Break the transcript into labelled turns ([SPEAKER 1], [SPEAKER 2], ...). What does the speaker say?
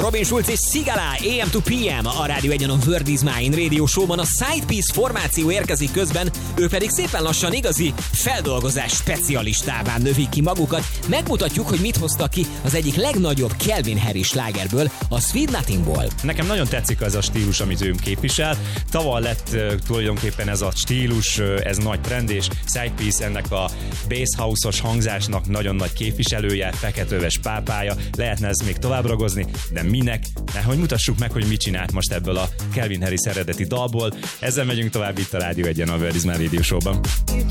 [SPEAKER 1] Robin Schulz és Sigala, AM to PM, a Rádió 1-en a Word is Mine Radio Show-ban a Sidepiece formáció érkezik közben, ők pedig szépen lassan igazi feldolgozás specialistává növik ki magukat. Megmutatjuk, hogy mit hoztak ki az egyik legnagyobb Calvin Harris slágerből, a Sweet Nothingból.
[SPEAKER 2] Nekem nagyon tetszik az a stílus, amit ő képvisel. Tavaly lett tulajdonképpen ez a stílus, ez nagy trend, és Sidepiece ennek a bass house-os hangzásnak nagyon nagy képviselője, feketőves pápája, lehetne ezt még tovább ragozni, de minek? Hogy mutassuk meg, hogy mit csinált most ebből a Calvin Harris eredeti dalból. Ezzel megyünk tovább itt a Rádió 1-en a Word is Mine Radio Show-ban.